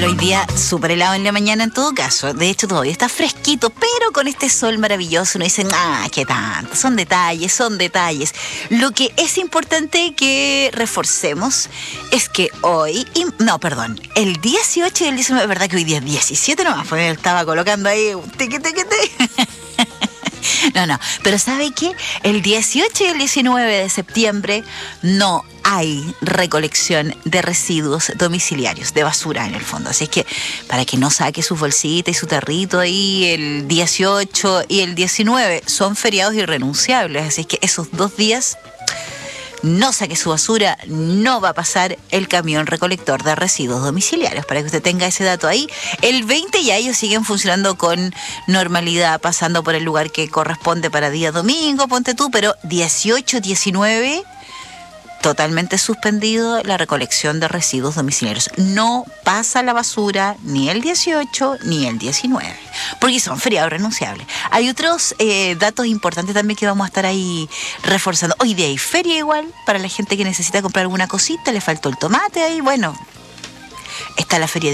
Hoy día súper helado en la mañana en todo caso. De hecho, todavía está fresquito, pero con este sol maravilloso uno dice, qué tanto. Son detalles, son detalles. Lo que es importante que reforcemos es que hoy, el 18 y el 19, es verdad que hoy día es 17 nomás, porque él estaba colocando ahí un tiqui. No, pero ¿sabe qué? El 18 y el 19 de septiembre no hay recolección de residuos domiciliarios, de basura en el fondo. Así es que para que no saque su bolsita y su tarrito ahí el 18 y el 19 son feriados irrenunciables. Así es que esos 2 días no saque su basura, no va a pasar el camión recolector de residuos domiciliarios, para que usted tenga ese dato ahí. El 20 ya ellos siguen funcionando con normalidad, pasando por el lugar que corresponde para día domingo, ponte tú, pero 18, 19... totalmente suspendido la recolección de residuos domiciliarios. No pasa la basura ni el 18 ni el 19, porque son feriados renunciables. Hay otros datos importantes también que vamos a estar ahí reforzando. Hoy día hay feria igual, para la gente que necesita comprar alguna cosita, le faltó el tomate ahí, bueno, está la feria